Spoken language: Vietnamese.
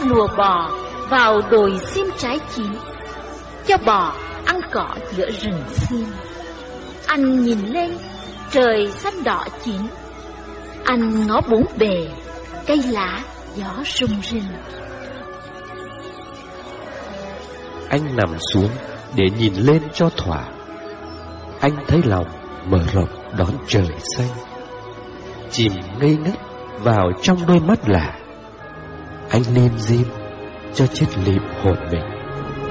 lùa bò vào đồi sim trái chín, cho bò ăn cỏ giữa rừng sim. Anh nhìn lên trời xanh đỏ chín, anh ngó bốn bề cây lá gió rung rinh. Anh nằm xuống để nhìn lên cho thỏa. Anh thấy lòng mở rộng đón trời xanh, chìm ngây ngất vào trong đôi mắt lạ. Anh nên diêm cho chết lịm hồn mình.